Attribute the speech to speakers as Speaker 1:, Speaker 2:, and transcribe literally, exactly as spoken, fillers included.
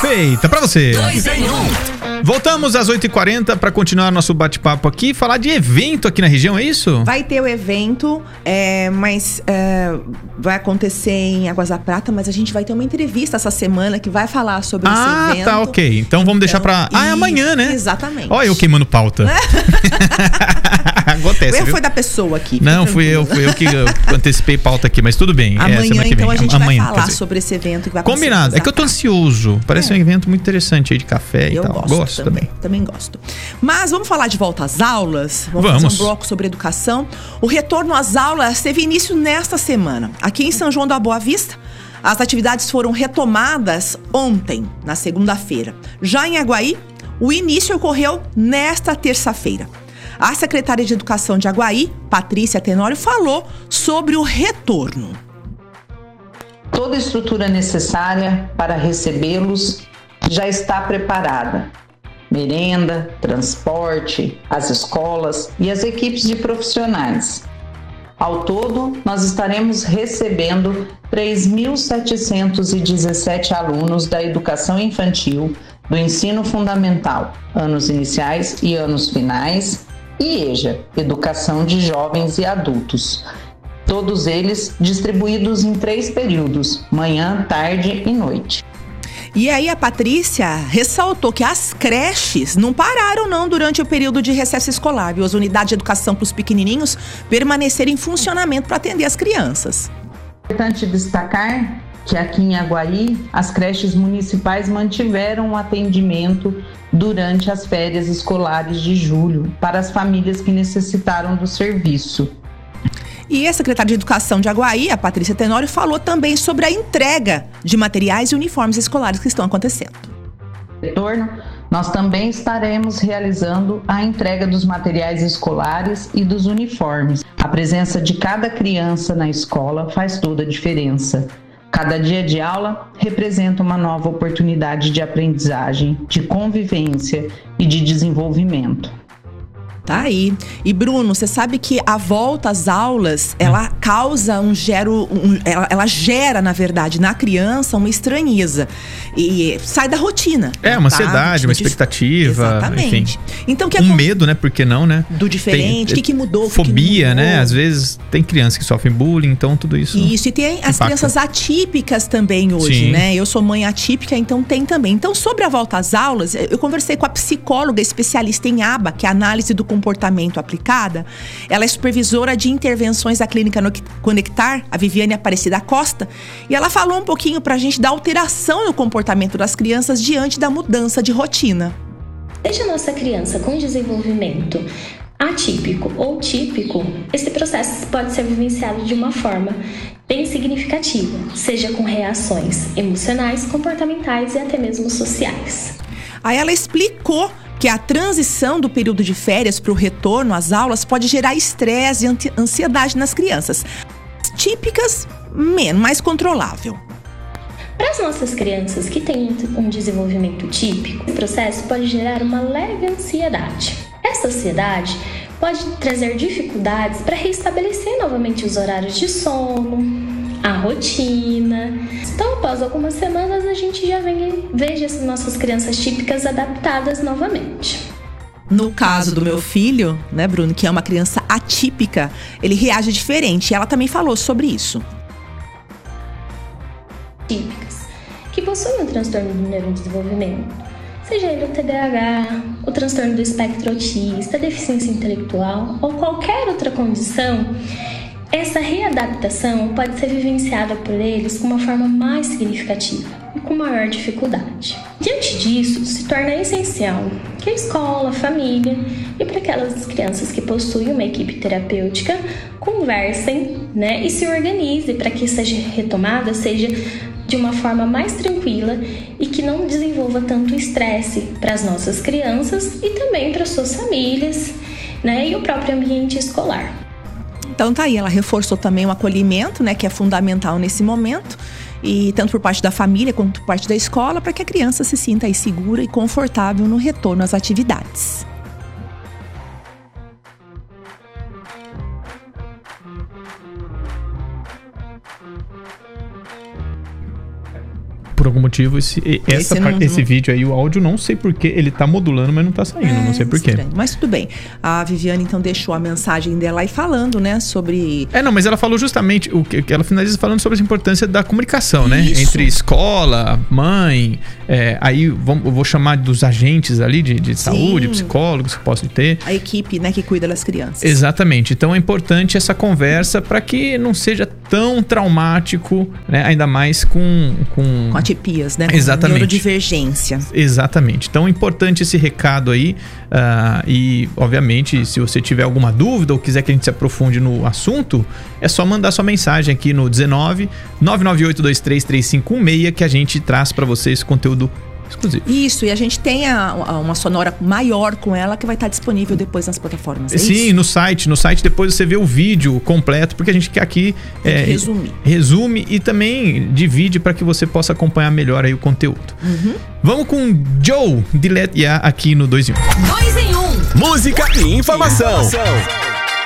Speaker 1: Feita pra você.
Speaker 2: Dois em um.
Speaker 1: Voltamos às oito e quarenta para continuar nosso bate-papo aqui, falar de evento aqui na região, é isso?
Speaker 3: Vai ter o evento, é, mas é, vai acontecer em Águas da Prata, mas a gente vai ter uma entrevista essa semana que vai falar sobre
Speaker 1: ah,
Speaker 3: esse evento.
Speaker 1: Ah, tá, ok. Então vamos então, deixar pra... Ah, é amanhã, né?
Speaker 3: Exatamente.
Speaker 1: Olha eu queimando pauta. Acontece,
Speaker 3: eu
Speaker 1: viu?
Speaker 3: foi da pessoa aqui.
Speaker 1: Não, fui eu, fui eu que antecipei pauta aqui, mas tudo bem.
Speaker 3: Amanhã,
Speaker 1: é, semana que
Speaker 3: então,
Speaker 1: vem.
Speaker 3: a gente
Speaker 1: amanhã,
Speaker 3: vai falar sobre esse evento que vai acontecer.
Speaker 1: Combinado. É que eu tô ansioso. Parece é. um evento muito interessante aí de café e
Speaker 3: eu
Speaker 1: tal.
Speaker 3: Gosto,
Speaker 1: gosto
Speaker 3: também.
Speaker 1: também.
Speaker 3: Também gosto. Mas vamos falar de volta às aulas? Vamos,
Speaker 1: vamos.
Speaker 3: fazer um bloco sobre educação. O retorno às aulas teve início nesta semana. Aqui em São João da Boa Vista, as atividades foram retomadas ontem, na segunda-feira. Já em Aguaí, o início ocorreu nesta terça-feira. A secretária de Educação de Aguaí, Patrícia Tenório, falou sobre o retorno.
Speaker 4: Toda a estrutura necessária para recebê-los já está preparada. Merenda, transporte, as escolas e as equipes de profissionais. Ao todo, nós estaremos recebendo três mil setecentos e dezessete alunos da educação infantil, do ensino fundamental, anos iniciais e anos finais, e EJA, Educação de Jovens e Adultos. Todos eles distribuídos em três períodos, manhã, tarde e noite.
Speaker 3: E aí a Patrícia ressaltou que as creches não pararam não durante o período de recesso escolar, viu? As unidades de educação para os pequenininhos permaneceram em funcionamento para atender as crianças.
Speaker 4: É importante destacar que aqui em Aguaí, as creches municipais mantiveram o atendimento durante as férias escolares de julho para as famílias que necessitaram do serviço.
Speaker 3: E a secretária de Educação de Aguaí, a Patrícia Tenório, falou também sobre a entrega de materiais e uniformes escolares que estão acontecendo.
Speaker 4: No retorno, nós também estaremos realizando a entrega dos materiais escolares e dos uniformes. A presença de cada criança na escola faz toda a diferença. Cada dia de aula representa uma nova oportunidade de aprendizagem, de convivência e de desenvolvimento.
Speaker 3: Tá aí. E Bruno, você sabe que a volta às aulas, ela causa um gero, um, ela, ela gera, na verdade, na criança uma estranheza. E sai da rotina.
Speaker 1: É, uma
Speaker 3: tá?
Speaker 1: ansiedade, uma expectativa.
Speaker 3: Exatamente.
Speaker 1: Enfim.
Speaker 3: Então, que
Speaker 1: um
Speaker 3: é...
Speaker 1: medo, né? Por que não, né?
Speaker 3: Do diferente, o que, que mudou?
Speaker 1: Fobia,
Speaker 3: que que não mudou?
Speaker 1: né? Às vezes tem crianças que sofrem bullying, então tudo isso.
Speaker 3: Isso, e tem as
Speaker 1: impacta.
Speaker 3: crianças atípicas também hoje,
Speaker 1: Sim.
Speaker 3: né? Eu sou mãe atípica, então tem também. Então, sobre a volta às aulas, eu conversei com a psicóloga especialista em A B A, que é a análise do comportamento aplicada. Ela é supervisora de intervenções da Clínica Conectar, a Viviane Aparecida Costa, e ela falou um pouquinho pra gente da alteração no comportamento das crianças diante da mudança de rotina.
Speaker 5: Seja a nossa criança com desenvolvimento atípico ou típico, esse processo pode ser vivenciado de uma forma bem significativa, seja com reações emocionais, comportamentais e até mesmo sociais.
Speaker 3: Aí ela explicou que a transição do período de férias para o retorno às aulas pode gerar estresse e ansiedade nas crianças. Típicas, menos, mais controlável.
Speaker 5: Para as nossas crianças que têm um desenvolvimento típico, o processo pode gerar uma leve ansiedade. Essa ansiedade pode trazer dificuldades para restabelecer novamente os horários de sono, a rotina. Então, após algumas semanas, a gente já vem, veja essas nossas crianças típicas adaptadas novamente.
Speaker 3: No caso do meu filho, né, Bruno, que é uma criança atípica, ele reage diferente. E ela também falou sobre isso.
Speaker 5: Típicas, que possuem o transtorno do neurodesenvolvimento, seja ele o T D A H, o transtorno do espectro autista, a deficiência intelectual ou qualquer outra condição, essa readaptação pode ser vivenciada por eles com uma forma mais significativa e com maior dificuldade. Diante disso, se torna essencial que a escola, a família e para aquelas crianças que possuem uma equipe terapêutica conversem, né, e se organizem para que essa retomada seja de uma forma mais tranquila e que não desenvolva tanto estresse para as nossas crianças e também para suas famílias, né, e o próprio ambiente escolar.
Speaker 3: Então tá aí, ela reforçou também o acolhimento, né, que é fundamental nesse momento, e tanto por parte da família quanto por parte da escola, para que a criança se sinta aí segura e confortável no retorno às atividades.
Speaker 1: Por algum motivo, esse, essa
Speaker 3: Esse
Speaker 1: parte,
Speaker 3: não-
Speaker 1: esse vídeo aí, o áudio, não sei porquê, ele tá modulando, mas não tá saindo,
Speaker 3: É,
Speaker 1: não sei porquê.
Speaker 3: estranho. Mas tudo bem. A Viviane, então, deixou a mensagem dela aí falando, né, sobre...
Speaker 1: É, não, mas ela falou justamente, o que que ela finaliza falando sobre a importância da comunicação, né?
Speaker 3: Isso.
Speaker 1: Entre escola, mãe, é, aí vamos, eu vou chamar dos agentes ali de, de saúde, psicólogos que possam ter.
Speaker 3: A equipe, né, que cuida das crianças.
Speaker 1: Exatamente. Então é importante essa conversa para que não seja tão traumático, né? Ainda mais com... Com,
Speaker 3: Com atipias, né?
Speaker 1: Exatamente.
Speaker 3: Com neurodivergência.
Speaker 1: Exatamente. Então é importante esse recado aí. Uh, e, obviamente, se você tiver alguma dúvida ou quiser que a gente se aprofunde no assunto, é só mandar sua mensagem aqui no dezenove, nove nove oito dois três, três cinco um seis que a gente traz para vocês conteúdo exclusivo.
Speaker 3: Isso, e a gente tem a, a, uma sonora maior com ela que vai estar disponível depois nas plataformas. É
Speaker 1: Sim,
Speaker 3: isso?
Speaker 1: no site. No site depois você vê o vídeo completo, porque a gente quer aqui
Speaker 3: Tem que
Speaker 1: é,
Speaker 3: resumir.
Speaker 1: resume e também divide para que você possa acompanhar melhor aí o conteúdo.
Speaker 3: Uhum.
Speaker 1: Vamos com Joe de Let Ya aqui no dois em um.
Speaker 2: dois em um.
Speaker 6: Música e informação.